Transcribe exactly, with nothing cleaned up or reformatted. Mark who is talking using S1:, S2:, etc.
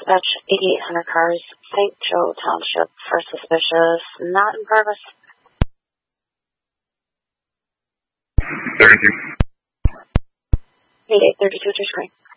S1: dispatch eighty-eight hundred cars, Saint Joe Township for suspicious, not in progress.
S2: thirty-two.
S1: eighty-eight thirty-two to screen.